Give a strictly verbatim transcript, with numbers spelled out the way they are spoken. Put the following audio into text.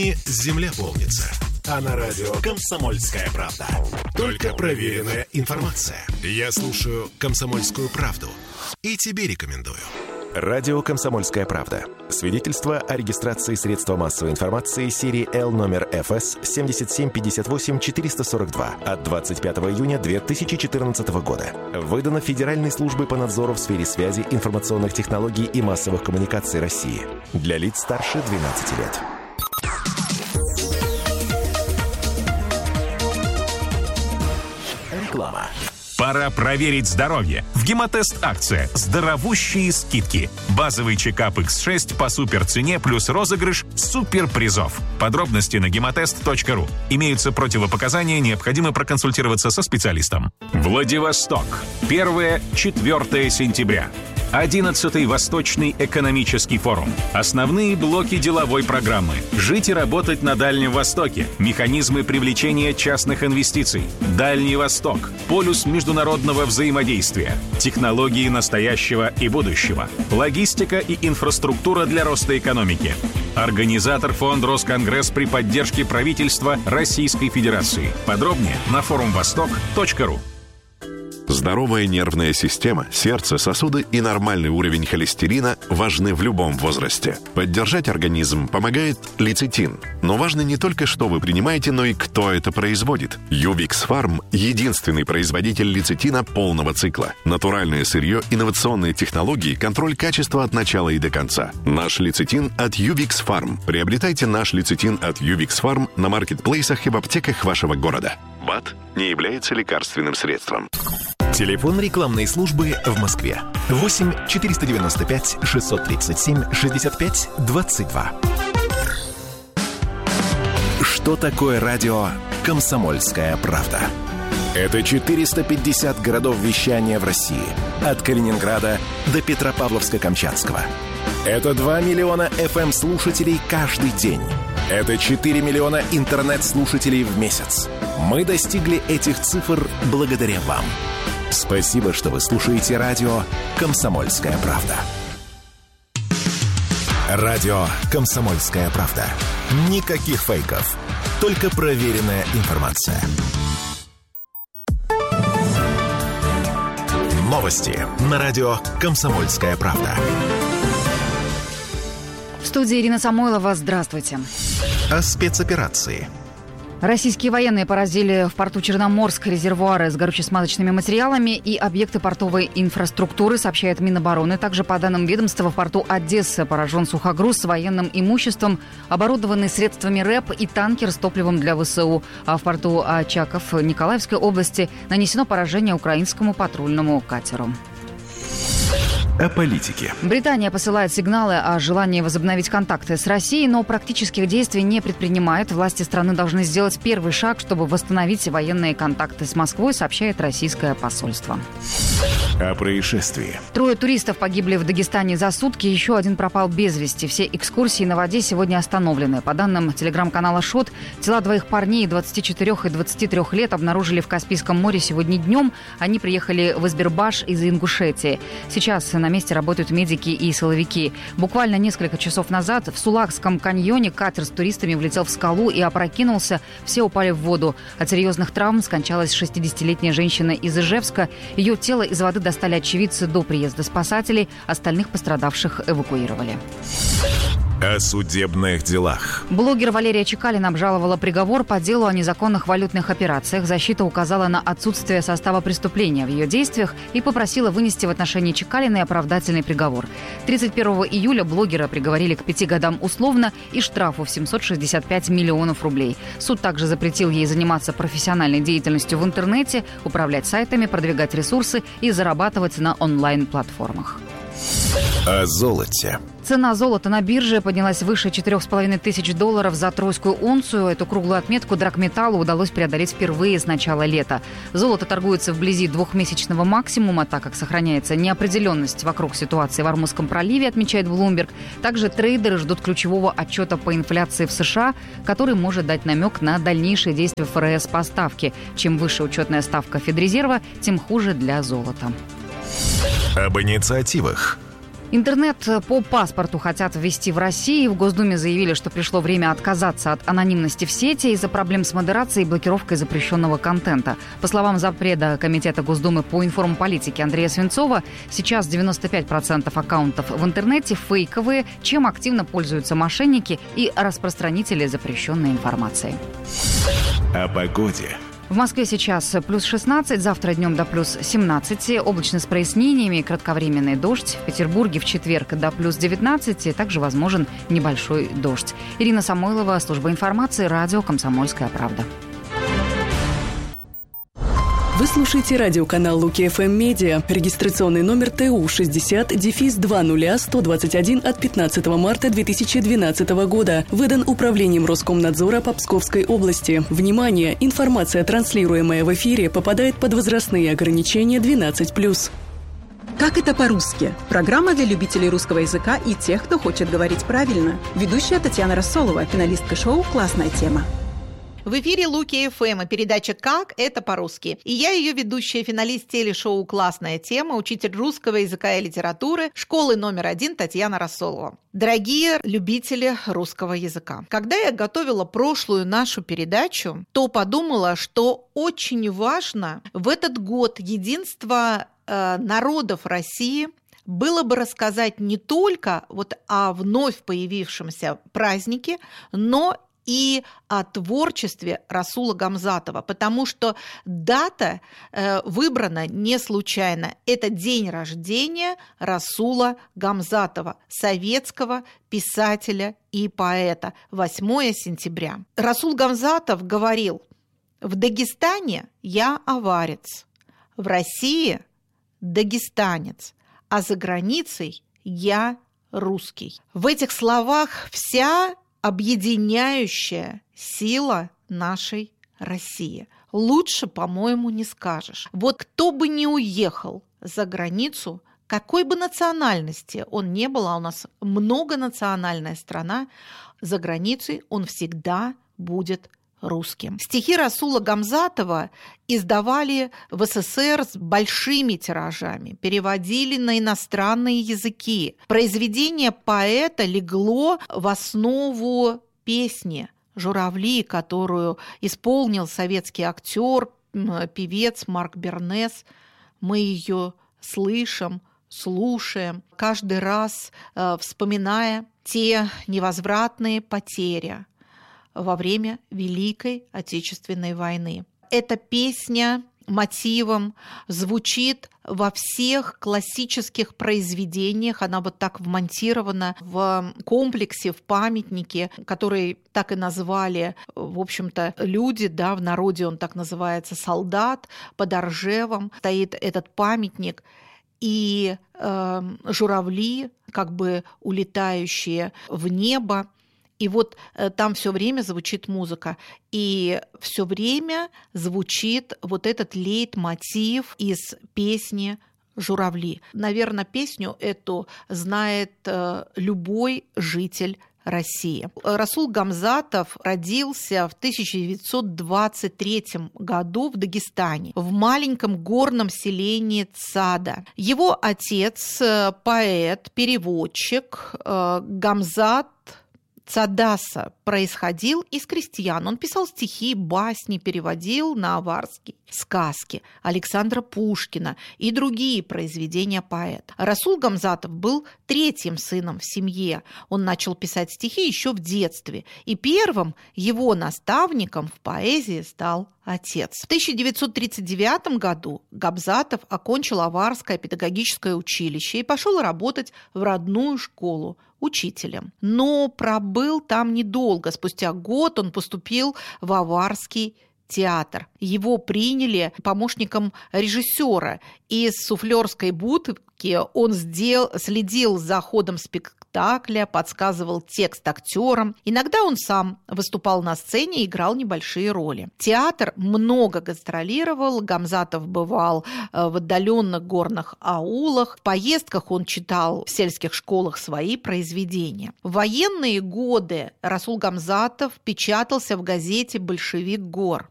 И земля полнится. А на радио «Комсомольская правда». Только проверенная информация. Я слушаю «Комсомольскую правду» и тебе рекомендую. Радио «Комсомольская правда». Свидетельство о регистрации средства массовой информации серии Л номер эф эс семь семь пять восемь четыре сорок два от двадцать пятого июня две тысячи четырнадцатого года. Выдано Федеральной службой по надзору в сфере связи, информационных технологий и массовых коммуникаций России. Для лиц старше двенадцати лет. Реклама. Пора проверить здоровье. В Гемотест-акция. Здоровущие скидки. Базовый чекап икс шесть по суперцене плюс розыгрыш суперпризов. Подробности на гемотест точка ру. Имеются противопоказания, необходимо проконсультироваться со специалистом. Владивосток. первое-четвёртое сентября. одиннадцатый Восточный экономический форум. Основные блоки деловой программы. Жить и работать на Дальнем Востоке. Механизмы привлечения частных инвестиций. Дальний Восток. Полюс международного взаимодействия. Технологии настоящего и будущего. Логистика и инфраструктура для роста экономики. Организатор фонд Росконгресс при поддержке правительства Российской Федерации. Подробнее на форум восток точка ру. Здоровая нервная система, сердце, сосуды и нормальный уровень холестерина важны в любом возрасте. Поддержать организм помогает лецитин. Но важно не только, что вы принимаете, но и кто это производит. Ювикс Фарм – единственный производитель лецитина полного цикла. Натуральное сырье, инновационные технологии, контроль качества от начала и до конца. Наш лецитин от Ювикс Фарм. Приобретайте наш лецитин от Ювикс Фарм на маркетплейсах и в аптеках вашего города. БАД не является лекарственным средством. Телефон рекламной службы в Москве. восемь четыреста девяносто пять шестьсот тридцать семь шестьдесят пять двадцать два. Что такое радио «Комсомольская правда»? Это четыреста пятьдесят городов вещания в России. От Калининграда до Петропавловска-Камчатского. Это два миллиона эф эм-слушателей каждый день. Это четыре миллиона интернет-слушателей в месяц. Мы достигли этих цифр благодаря вам. Спасибо, что вы слушаете радио «Комсомольская правда». Радио «Комсомольская правда». Никаких фейков, только проверенная информация. Новости на радио «Комсомольская правда». В студии Ирина Самойлова. Здравствуйте. О спецоперации. Российские военные поразили в порту Черноморск резервуары с горюче-смазочными материалами и объекты портовой инфраструктуры, сообщает Минобороны. Также, по данным ведомства, в порту Одессы поражен сухогруз с военным имуществом, оборудованный средствами РЭП и танкер с топливом для вэ эс у. А в порту Очаков Николаевской области нанесено поражение украинскому патрульному катеру. О политике. Британия посылает сигналы о желании возобновить контакты с Россией, но практических действий не предпринимает. Власти страны должны сделать первый шаг, чтобы восстановить военные контакты с Москвой, сообщает российское посольство. О происшествии. Трое туристов погибли в Дагестане за сутки, еще один пропал без вести. Все экскурсии на воде сегодня остановлены. По данным телеграм-канала «Шот», тела двоих парней двадцати четырёх и двадцати трёх лет обнаружили в Каспийском море сегодня днем. Они приехали в Избербаш из Ингушетии. Сейчас на месте работают медики и силовики. Буквально несколько часов назад в Сулакском каньоне катер с туристами влетел в скалу и опрокинулся. Все упали в воду. От серьезных травм скончалась шестидесятилетняя женщина из Ижевска. Ее тело из воды достали очевидцы до приезда спасателей. Остальных пострадавших эвакуировали. О судебных делах. Блогер Валерия Чекалина обжаловала приговор по делу о незаконных валютных операциях. Защита указала на отсутствие состава преступления в ее действиях и попросила вынести в отношении Чекалиной оправдательный приговор. тридцать первого июля блогера приговорили к пяти годам условно и штрафу в семьсот шестьдесят пять миллионов рублей. Суд также запретил ей заниматься профессиональной деятельностью в интернете, управлять сайтами, продвигать ресурсы и зарабатывать на онлайн-платформах. О золоте. Цена золота на бирже поднялась выше четырех с половиной тысяч долларов за тройскую унцию. Эту круглую отметку драгметаллу удалось преодолеть впервые с начала лета. Золото торгуется вблизи двухмесячного максимума, так как сохраняется неопределенность вокруг ситуации в Ормузском проливе, отмечает Bloomberg. Также трейдеры ждут ключевого отчета по инфляции в США, который может дать намек на дальнейшие действия эф эр эс по ставке. Чем выше учетная ставка Федрезерва, тем хуже для золота. Об инициативах. Интернет по паспорту хотят ввести в России. В Госдуме заявили, что пришло время отказаться от анонимности в сети из-за проблем с модерацией и блокировкой запрещенного контента. По словам зампреда Комитета Госдумы по информполитике Андрея Свинцова, сейчас девяносто пять процентов аккаунтов в интернете фейковые, чем активно пользуются мошенники и распространители запрещенной информации. О погоде. В Москве сейчас плюс шестнадцать, завтра днем до плюс семнадцать, облачно с прояснениями, кратковременный дождь. В Петербурге в четверг до плюс девятнадцать, также возможен небольшой дождь. Ирина Самойлова, служба информации, радио «Комсомольская правда». Вы слушаете радиоканал Луки эф эм Медиа. Регистрационный номер Т У шестьдесят дефис два ноль сто двадцать один от пятнадцатого марта две тысячи двенадцатого года. Выдан Управлением Роскомнадзора по Псковской области. Внимание! Информация, транслируемая в эфире, попадает под возрастные ограничения двенадцать плюс. «Как это по-русски?» Программа для любителей русского языка и тех, кто хочет говорить правильно. Ведущая Татьяна Рассолова, финалистка шоу «Классная тема». В эфире Луки эф эм и передача «Как это по-русски». И я ее ведущая, финалист телешоу «Классная тема», учитель русского языка и литературы школы номер один Татьяна Рассолова. Дорогие любители русского языка, когда я готовила прошлую нашу передачу, то подумала, что очень важно в этот год единства э, народов России было бы рассказать не только вот о вновь появившемся празднике, но и о творчестве Расула Гамзатова, потому что дата э, выбрана не случайно. Это день рождения Расула Гамзатова, советского писателя и поэта, восьмое сентября. Расул Гамзатов говорил: «В Дагестане я аварец, в России дагестанец, а за границей я русский». В этих словах вся объединяющая сила нашей России. Лучше, по-моему, не скажешь. Вот кто бы ни уехал за границу, какой бы национальности он не был, а у нас многонациональная страна, за границей он всегда будет русским. Стихи Расула Гамзатова издавали в эс эс эс эр с большими тиражами, переводили на иностранные языки. Произведение поэта легло в основу песни «Журавли», которую исполнил советский актер, певец Марк Бернес. Мы ее слышим, слушаем, каждый раз э, вспоминая те невозвратные потери во время Великой Отечественной войны. Эта песня мотивом звучит во всех классических произведениях. Она вот так вмонтирована в комплексе, в памятнике, который так и назвали, в общем-то, люди, да, в народе он так называется, солдат. Под Ржевом стоит этот памятник, и э, журавли, как бы улетающие в небо. И вот э, там все время звучит музыка, и все время звучит вот этот лейтмотив из песни «Журавли». Наверное, песню эту знает э, любой житель России. Расул Гамзатов родился в тысяча девятьсот двадцать третьем году в Дагестане, в маленьком горном селении Цада. Его отец – поэт, переводчик Гамзат Цадаса, происходил из крестьян. Он писал стихи, басни, переводил на аварский сказки Александра Пушкина и другие произведения поэта. Расул Гамзатов был третьим сыном в семье. Он начал писать стихи еще в детстве, и первым его наставником в поэзии стал отец. В тысяча девятьсот тридцать девятом году Гамзатов окончил Аварское педагогическое училище и пошел работать в родную школу учителем. Но пробыл там недолго. Спустя год он поступил в Аварский театр. Его приняли помощником режиссера. Из суфлерской будки он сделал, следил за ходом спектакля, подсказывал текст актерам. Иногда он сам выступал на сцене и играл небольшие роли. Театр много гастролировал. Гамзатов бывал в отдаленных горных аулах. В поездках он читал в сельских школах свои произведения. В военные годы Расул Гамзатов печатался в газете «Большевик Гор».